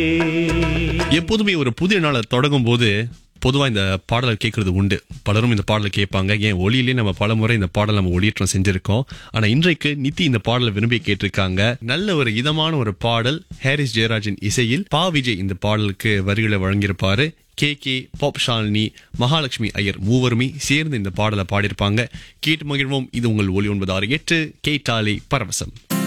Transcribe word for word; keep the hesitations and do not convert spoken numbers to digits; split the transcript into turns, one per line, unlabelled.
எப்போதுமே ஒரு புதிய நாளை தொடங்கும் போது பொதுவா இந்த பாடலை கேட்கறது உண்டு. பலரும் இந்த பாடலை கேட்பாங்க. ஏன் ஒளியிலே நம்ம பல முறை இந்த பாடல் நம்ம ஒளியேற்றம் செஞ்சிருக்கோம். ஆனா இன்றைக்கு நித்தி இந்த பாடலை விரும்பி கேட்டிருக்காங்க. நல்ல ஒரு இதமான ஒரு பாடல். ஹாரிஸ் ஜெயராஜின் இசையில் பா விஜய் இந்த பாடலுக்கு வரிகளை வழங்கியிருப்பாரு. K K pop Shalini, Mahalakshmi Iyer மூவருமே சேர்ந்து இந்த பாடலை பாடியிருப்பாங்க. கேட்டு மகிழ்வோம். இது உங்கள் ஒலி ஒன்பது ஆறு எட்டு கேட்டாலே பரவசம்.